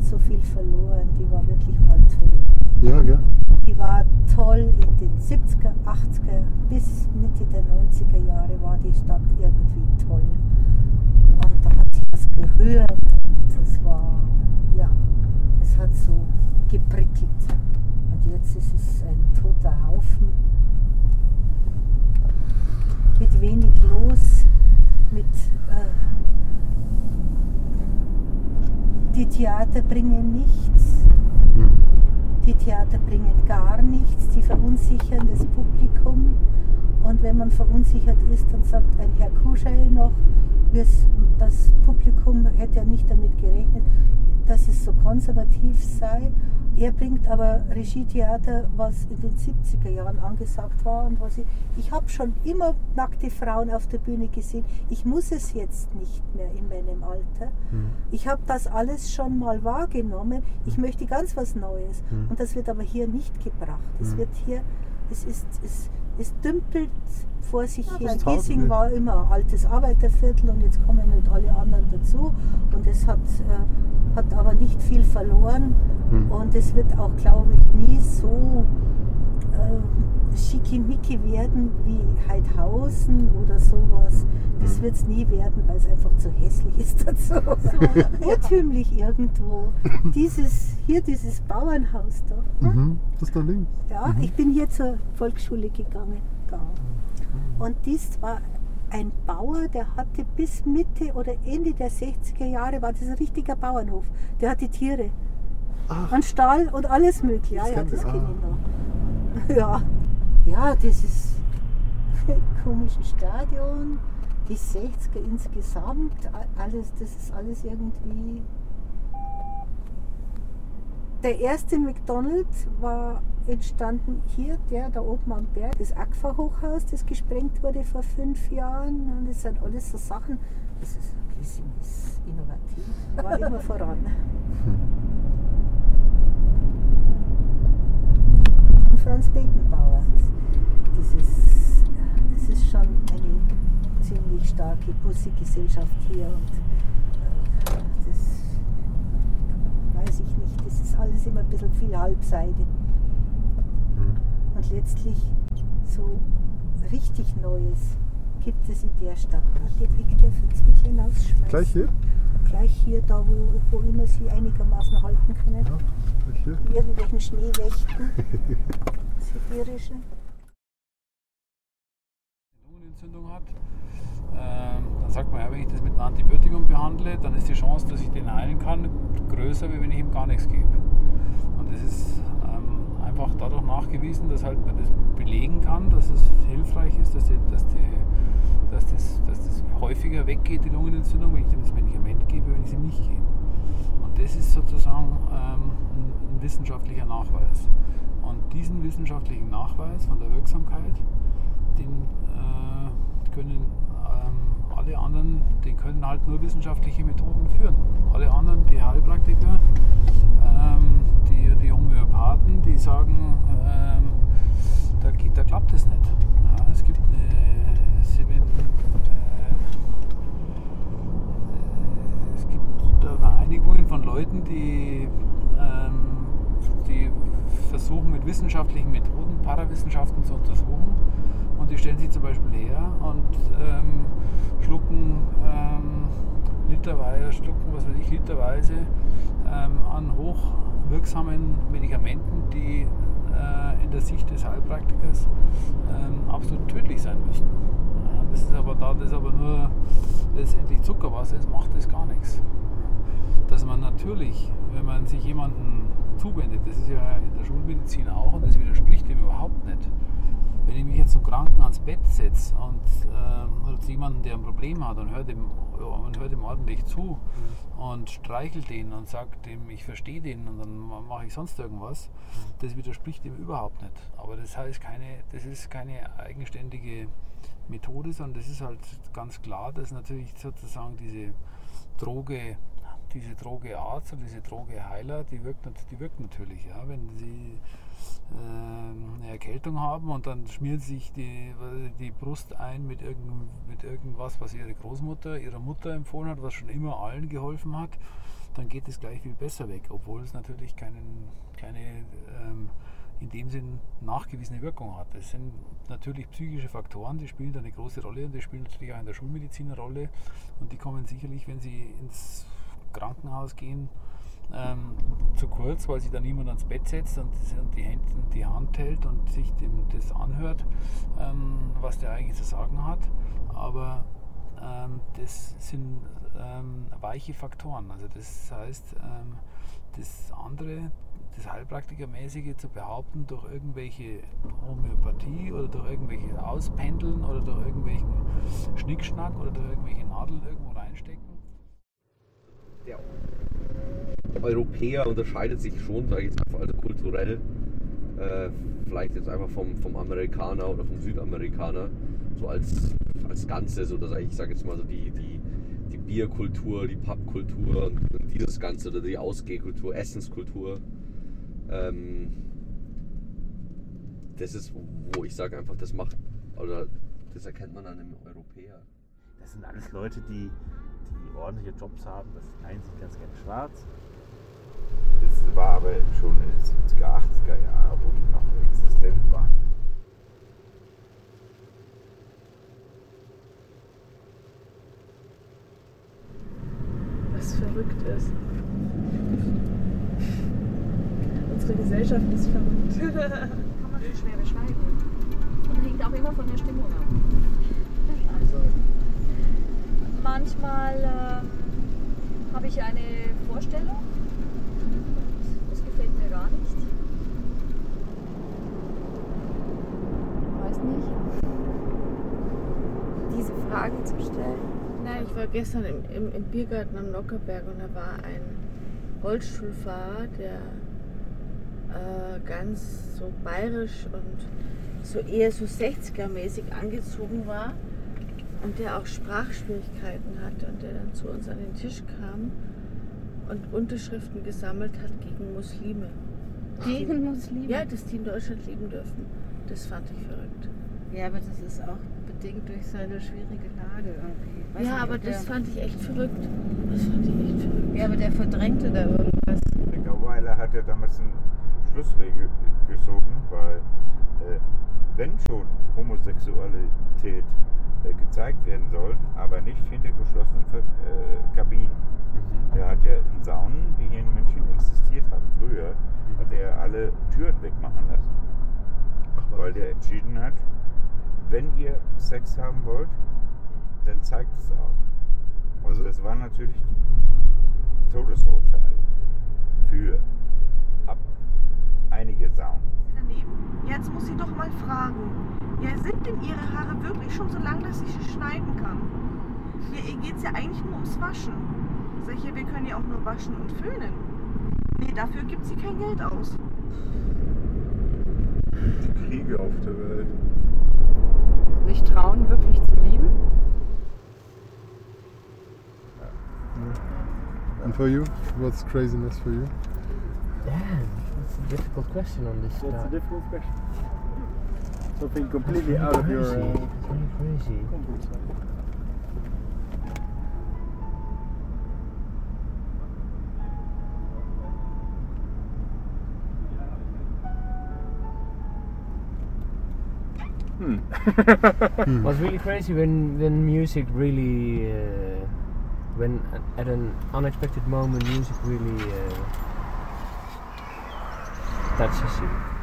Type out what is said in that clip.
so viel verloren, die war wirklich mal toll. Ja, gell? Die war toll in den 70er, 80er bis Mitte der 90er Jahre war die Stadt irgendwie toll. Und da hat sich was gerührt und es war, ja, es hat so geprickelt. Und jetzt ist es ein toter Haufen mit wenig los, mit die Theater bringen nichts. Die Theater bringen gar nichts, die verunsichern das Publikum. Und wenn man verunsichert ist, dann sagt ein Herr Kuschei noch, das Publikum hätte ja nicht damit gerechnet, dass es so konservativ sei. Er bringt aber Regietheater, was in den 70er Jahren angesagt war. Und ich habe schon immer nackte Frauen auf der Bühne gesehen. Ich muss es jetzt nicht mehr in meinem Alter. Ich habe das alles schon mal wahrgenommen. Ich möchte ganz was Neues. Und das wird aber hier nicht gebracht. Es wird hier, es dümpelt vor sich hin. Giesing war immer ein altes Arbeiterviertel und jetzt kommen nicht alle anderen dazu. Und es hat aber nicht viel verloren. Und es wird auch, glaube ich, nie so schickimicki werden wie Heidhausen oder sowas. Das wird es nie werden, weil es einfach zu hässlich ist dazu. So irrtümlich irgendwo. Dieses Bauernhaus da. Das da links. Ja, ich bin hier zur Volksschule gegangen. Da. Und dies war ein Bauer, der hatte bis Mitte oder Ende der 60er Jahre, war das ein richtiger Bauernhof. Der hatte Tiere. Ein Stall und alles mögliche. Ja, das kenne ich noch. Ja, das ist ein komisches Stadion. Die 60er insgesamt, das ist alles irgendwie. Der erste McDonald's war entstanden hier, der da oben am Berg, das Agfa-Hochhaus, das gesprengt wurde vor 5 Jahren. Und das sind alles so Sachen, das ist innovativ, war immer voran. Und Franz Beckenbauer, das ist schon eine ziemlich starke Bussi-Gesellschaft hier. Und das weiß ich nicht, das ist alles immer ein bisschen viel Halbseide. Und letztlich so richtig Neues gibt es in der Stadt. Hier liegt der Zwick hinausschmeißen. Gleich hier? Gleich hier, da wo immer sie einigermaßen halten können. Ja, gleich hier. Irgendwelchen Schneewächten. Sibirischen. Lungenentzündung hat, dann sagt man, ja, wenn ich das mit einem Antibiotikum behandle, dann ist die Chance, dass ich den heilen kann, größer, wie wenn ich ihm gar nichts gebe. Und das ist einfach dadurch nachgewiesen, dass halt man das belegen kann, dass es hilfreich ist, dass das häufiger weggeht, die Lungenentzündung, wenn ich dem das Medikament gebe, wenn ich es ihm nicht gebe. Und das ist sozusagen ein wissenschaftlicher Nachweis. Und diesen wissenschaftlichen Nachweis von der Wirksamkeit, den können alle anderen, den können halt nur wissenschaftliche Methoden führen. Alle anderen, die Heilpraktiker, die Homöopathen, die sagen, da klappt es nicht. Ja, es gibt Vereinigungen von Leuten, die versuchen mit wissenschaftlichen Methoden Parawissenschaften zu untersuchen, und die stellen sich zum Beispiel her und schlucken literweise an hochwirksamen Medikamenten, die in der Sicht des Heilpraktikers absolut tödlich sein müssten. Das ist aber nur letztendlich Zuckerwasser, das macht das gar nichts. Dass man natürlich, wenn man sich jemandem zuwendet, das ist ja in der Schulmedizin auch, und das widerspricht dem überhaupt nicht. Wenn ich mich jetzt zum Kranken ans Bett setze oder zu jemandem, der ein Problem hat, und hört ihm ordentlich zu und streichelt den und sagt dem, ich verstehe den, und dann mache ich sonst irgendwas, das widerspricht dem überhaupt nicht. Aber das ist keine eigenständige Methode, sondern das ist halt ganz klar, dass natürlich sozusagen diese Droge Arzt und diese Droge Heiler, die wirkt natürlich. Ja? Wenn sie eine Erkältung haben und dann schmieren sie sich die Brust ein mit irgendwas, was ihre Großmutter, ihrer Mutter empfohlen hat, was schon immer allen geholfen hat, dann geht es gleich viel besser weg, obwohl es natürlich keine in dem Sinn nachgewiesene Wirkung hat. Das sind natürlich psychische Faktoren, die spielen da eine große Rolle und die spielen natürlich auch in der Schulmedizin eine Rolle und die kommen sicherlich, wenn sie ins Krankenhaus gehen, zu kurz, weil sich da niemand ans Bett setzt und die Hand hält und sich das anhört, was der eigentlich zu sagen hat. Aber das sind weiche Faktoren. Also das heißt, das andere, das Heilpraktikermäßige zu behaupten durch irgendwelche Homöopathie oder durch irgendwelche Auspendeln oder durch irgendwelchen Schnickschnack oder durch irgendwelche Nadeln irgendwo reinstecken. Der Europäer unterscheidet sich schon, sage ich jetzt einfach, also kulturell, vielleicht jetzt einfach vom Amerikaner oder vom Südamerikaner, so als Ganzes, oder ich sage jetzt mal so die Bierkultur, die Pubkultur und dieses Ganze, oder die Ausgehkultur, Essenskultur. Das ist, wo ich sage einfach, das erkennt man an einem Europäer. Das sind alles Leute, die ordentliche Jobs haben, das kleiden sich ganz gerne schwarz. Das war aber schon in den 70er, 80er Jahren, wo die noch existent waren. Was verrückt ist. Unsere Gesellschaft ist verrückt. Kann man so schwer beschreiben. Und hängt auch immer von der Stimmung ab. Also manchmal habe ich eine Vorstellung und das gefällt mir gar nicht. Ich weiß nicht. Diese Fragen zu stellen. Nein, ich war gestern im Biergarten am Nockerberg und da war ein Rollstuhlfahrer, der ganz so bayerisch und so eher so 60er-mäßig angezogen war und der auch Sprachschwierigkeiten hatte und der dann zu uns an den Tisch kam und Unterschriften gesammelt hat gegen Muslime. Gegen Muslime? Ja, dass die in Deutschland leben dürfen. Das fand ich verrückt. Ja, aber das ist auch bedingt durch seine schwierige Lage irgendwie. Weiß Ja, nicht, aber ob das der- fand ich echt verrückt. Das fand ich echt verrückt. Ja, aber der verdrängte da irgendwas. Der Gauweiler hat ja damals eine Schlussregel gezogen, weil wenn schon Homosexualität gezeigt werden soll, aber nicht hinter geschlossenen Kabinen. Er hat ja in Saunen, die hier in München existiert haben früher, hat er alle Türen wegmachen lassen. Weil der entschieden hat, wenn ihr Sex haben wollt, dann zeigt es auch. Und das war natürlich Todesurteil für einige Saunen. Daneben. Jetzt muss sie doch mal fragen. Ja, sind denn ihre Haare wirklich schon so lang, dass ich sie schneiden kann? Ja, ihr geht's ja eigentlich nur ums Waschen. Sag ich, ja, wir können ja auch nur waschen und föhnen. Nee, dafür gibt sie kein Geld aus. Die Kriege auf der Welt. Sich trauen, wirklich zu lieben? And for you, what's craziness for you? Yeah, that's a difficult question on this. That's a difficult question. Something completely It's out of very your crazy. It's very crazy. comfort zone. It was really crazy when music really, when at an unexpected moment music really touches you.